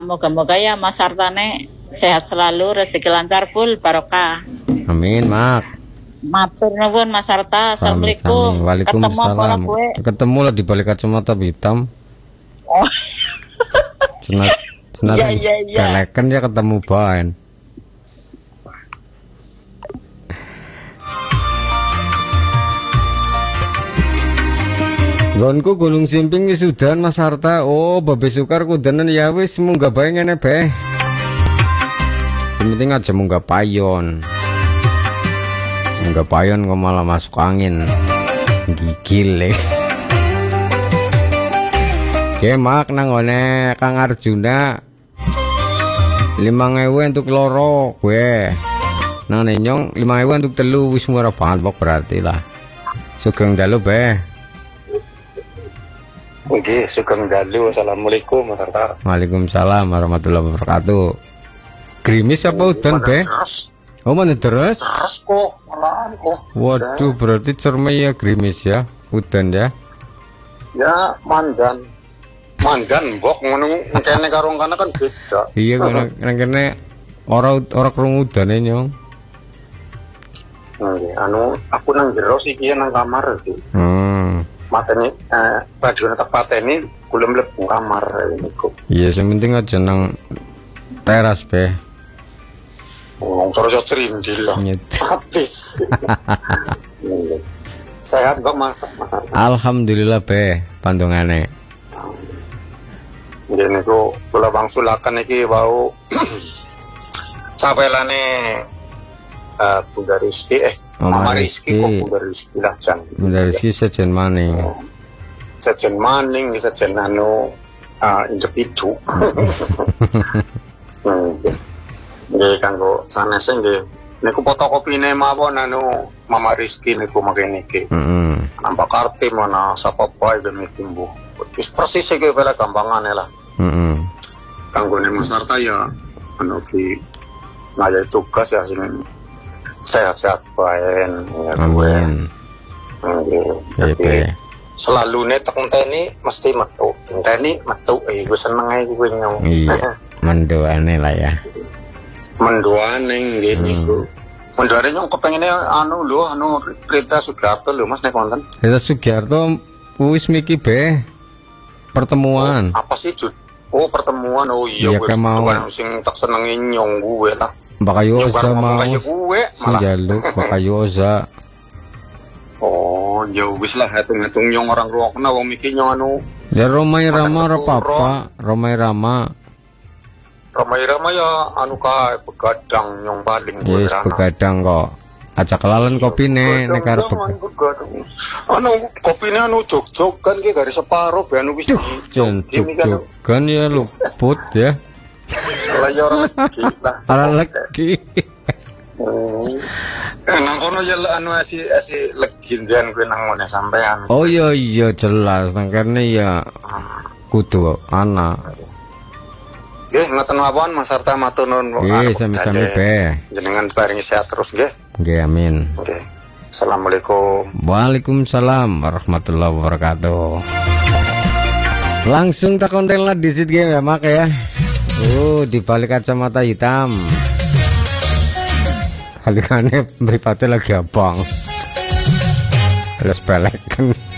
Moga-moga ya Mas Sartane sehat selalu, rezeki lancar pul barokah. Amin, Mak. Matur nuwun Mas Sarta. Assalamualaikum. Waalaikumsalam. Ketemu lah di balik kacamata hitam. Oh. Senat Iya. Galeken ya ketemu baen. Gonku Gunung Simping wis udan Mas Harta. Oh, Babe Sukar kudanan ya wis munggah bae ngene bae. Penting aja munggah payon. Munggah payon kok malah masuk angin. Gigil le. Oke, Mak nang ngone Kang Arjuna. 5.000 untuk loro gue. Nang Nenyong 5.000 untuk telu wis murah banget pok berarti lah. Sugeng dalu bae. Oke, sugeng dalu. Assalamualaikum Mas Harta. Waalaikumsalam warahmatullahi wabarakatuh. Gerimis apa udan, Be? Oh, mana terus? Terus kok, malahan kok. Waduh, berarti cermai ya gerimis ya, udan ya? Ya, mandan mbok ngono kene karo kana kan beda. Iya, nang kene ora krungu udane, Nyong. Anu, aku nang jero sih iki nang kamar iki. Mateni radio tepat ini kula mlebu kamar niku. Iya, sing penting aja nang teras, Be. Wong terus trindil lah. Habis. Sehat kok Mas. Alhamdulillah, Be, pandungane. Nggih niku kula wangsulaken iki wau sampelane Bunda Rizki Mama Rizki kok Bunda Rizki lah jan. Bunda Rizki sejen maning. Sejen maning sejen anu individu. Nggih kanggo sanese nggih. Niku fotokopine mawon anu Mama Rizki niku makene iki. Nampak kartu mana sapa bae niki mbuh. Wis persis iki kaya gampangane lah. Kanggone Mas Harta ya anu ki ngaya tugas ya sing sehat-sehat bae. Amin. Oke. Selalu netek ngenteni mesti metu. Ngenteni metu gue seneng ae gue nyong. Iya. Mendoane lah ya. Mendoane nggih niku. Mendoane nyong kepengine anu lho anu Rita Sugiarto lho Mas nek wonten. Rita Sugiarto wis miki Be. Pertemuan. Apa sih Jud? Oh, pertemuan. Oh iya gue mau sing tak senengi nyong gue lah. Bakayu Oza mau gue malah jaluk Bakayu Oza. Oh, ya wis lah hitung-hitung nyong orang ruwakna wong mikir nyong anu. Ya Romai Rama ora apa-apa, Romai Rama ya anu kae begadang nyong paling gue. Yes, begadang kok. Aja kelalan kopine nek arep begadang. Anu kopine anu jog-jog kan ki garis separo ben anu wis jog-jogan ya luput ya. Lah ya ora lagi lah. Ora lagi. Nang kono ya anu asi legi ndan kuwi nang ngene sampean. Oh iya jelas nang kene ya kudu ana. Nggih, ngoten mawon Mas Harta matur nuwun. Nggih, sami-sami Be. Jenengan paringi sehat terus nggih. Nggih, amin. Nggih. Assalamualaikum. Waalaikumsalam warahmatullahi wabarakatuh. Langsung tak konten lah di situ ya Mak ya. Di balik kacamata hitam. Kali-kali beripatnya lagi abang. Terus belek kan.